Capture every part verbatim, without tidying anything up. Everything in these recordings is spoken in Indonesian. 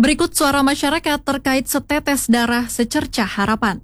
Berikut suara masyarakat terkait setetes darah secercah harapan.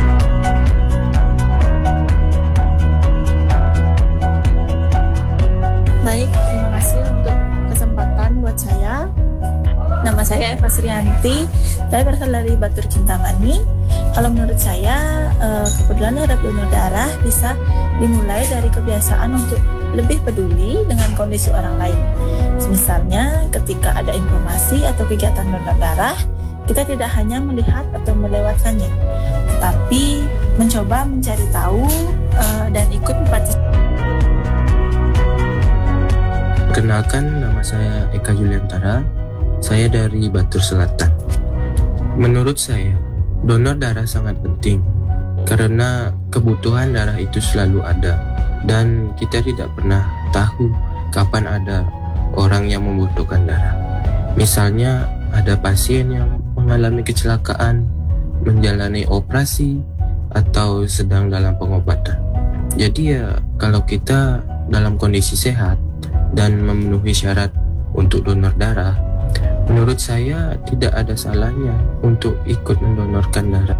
Baik, terima kasih untuk kesempatan buat saya. Nama saya Eva Srianti, saya berasal dari Batur Kintamani. Kalau menurut saya, kepedulian terhadap donor darah bisa dimulai dari kebiasaan untuk lebih peduli dengan kondisi orang lain. Misalnya, ketika ada informasi atau kegiatan donor darah, kita tidak hanya melihat atau melewatkannya, tetapi mencoba mencari tahu dan ikut berpartisipasi. Kenalkan, nama saya Eka Juliantara. Saya dari Batur Selatan. Menurut saya, donor darah sangat penting karena kebutuhan darah itu selalu ada dan kita tidak pernah tahu kapan ada orang yang membutuhkan darah. Misalnya ada pasien yang mengalami kecelakaan, menjalani operasi, atau sedang dalam pengobatan. Jadi ya, kalau kita dalam kondisi sehat dan memenuhi syarat untuk donor darah, menurut saya tidak ada salahnya untuk ikut mendonorkan darah.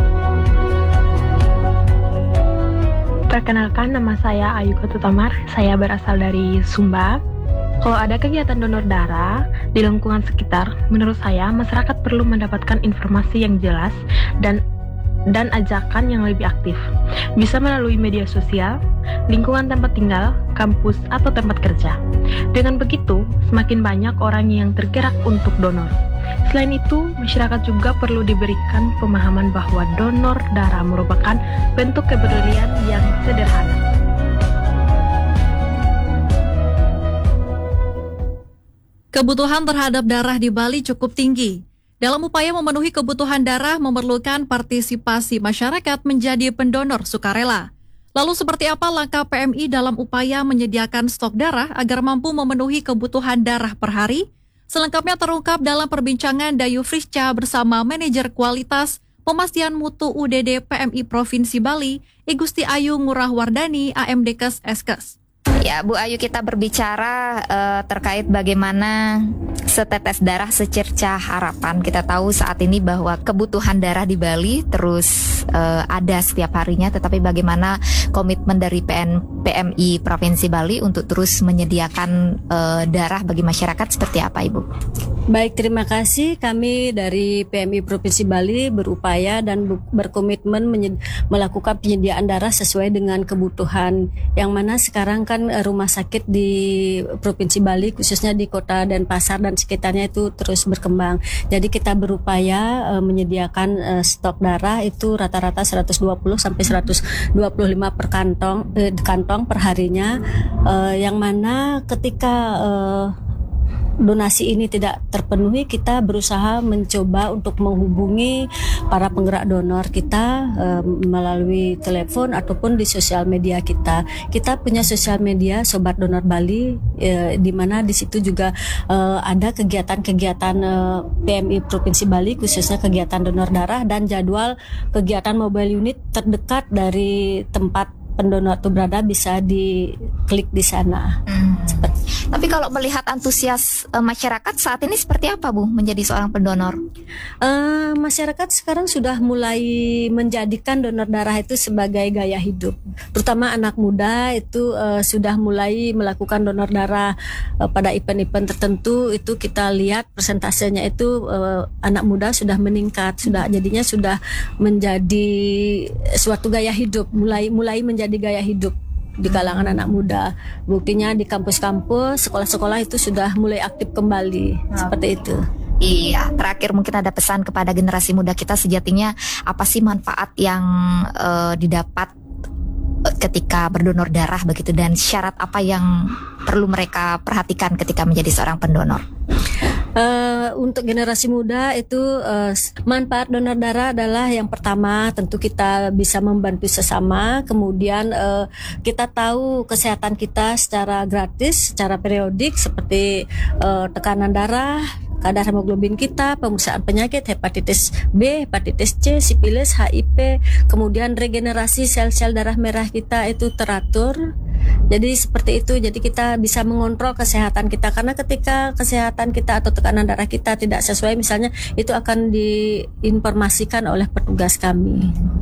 Perkenalkan, nama saya Ayu Ketutamar, saya berasal dari Sumba. Kalau ada kegiatan donor darah di lingkungan sekitar, menurut saya masyarakat perlu mendapatkan informasi yang jelas dan dan ajakan yang lebih aktif. Bisa melalui media sosial, lingkungan tempat tinggal, kampus, atau tempat kerja. Dengan begitu, semakin banyak orang yang tergerak untuk donor. Selain itu, masyarakat juga perlu diberikan pemahaman bahwa donor darah merupakan bentuk kepedulian yang sederhana. Kebutuhan terhadap darah di Bali cukup tinggi. Dalam upaya memenuhi kebutuhan darah memerlukan partisipasi masyarakat menjadi pendonor sukarela. Lalu seperti apa langkah P M I dalam upaya menyediakan stok darah agar mampu memenuhi kebutuhan darah per hari? Selengkapnya terungkap dalam perbincangan Dayu Frisca bersama Manajer Kualitas Pemastian Mutu U D D P M I Provinsi Bali, I Gusti Ayu Ngurah Wardani, A M Dkes Eskes. Ya, Bu Ayu, kita berbicara uh, terkait bagaimana setetes darah secercah harapan. Kita tahu saat ini bahwa kebutuhan darah di Bali terus uh, ada setiap harinya, tetapi bagaimana komitmen dari P M I Provinsi Bali untuk terus menyediakan uh, darah bagi masyarakat seperti apa, Ibu? Baik, terima kasih. Kami dari P M I Provinsi Bali berupaya dan berkomitmen menyed- melakukan penyediaan darah sesuai dengan kebutuhan, yang mana sekarang kan rumah sakit di Provinsi Bali khususnya di Kota Denpasar dan sekitarnya itu terus berkembang. Jadi kita berupaya uh, menyediakan uh, stok darah itu rata-rata seratus dua puluh sampai seratus dua puluh lima per kantong eh, kantong per harinya, uh, yang mana ketika uh, donasi ini tidak terpenuhi, kita berusaha mencoba untuk menghubungi para penggerak donor kita e, melalui telepon ataupun di sosial media kita. Kita punya sosial media Sobat Donor Bali, e, di mana di situ juga e, ada kegiatan-kegiatan e, P M I Provinsi Bali, khususnya kegiatan donor darah dan jadwal kegiatan mobile unit terdekat dari tempat pendonor itu berada bisa diklik di sana. Hmm. Tapi kalau melihat antusias e, masyarakat saat ini seperti apa, Bu, menjadi seorang pendonor? Uh, masyarakat sekarang sudah mulai menjadikan donor darah itu sebagai gaya hidup. Terutama anak muda itu uh, sudah mulai melakukan donor darah uh, pada event-event tertentu. Itu kita lihat persentasenya itu uh, anak muda sudah meningkat, sudah jadinya sudah menjadi suatu gaya hidup, mulai mulai menjadi gaya hidup di kalangan anak muda. Buktinya di kampus-kampus, sekolah-sekolah itu sudah mulai aktif kembali. Nah, seperti itu. Iya, terakhir mungkin ada pesan kepada generasi muda kita, sejatinya apa sih manfaat yang uh, didapat ketika berdonor darah begitu, dan syarat apa yang perlu mereka perhatikan ketika menjadi seorang pendonor? Uh, untuk generasi muda itu uh, manfaat donor darah adalah yang pertama tentu kita bisa membantu sesama, kemudian uh, kita tahu kesehatan kita secara gratis, secara periodik seperti uh, tekanan darah, kadar hemoglobin kita, pemeriksaan penyakit hepatitis B, hepatitis C, sifilis, H I V, kemudian regenerasi sel-sel darah merah kita itu teratur. Jadi seperti itu, jadi kita bisa mengontrol kesehatan kita, karena ketika kesehatan kita atau tekanan darah kita tidak sesuai misalnya, itu akan diinformasikan oleh petugas kami.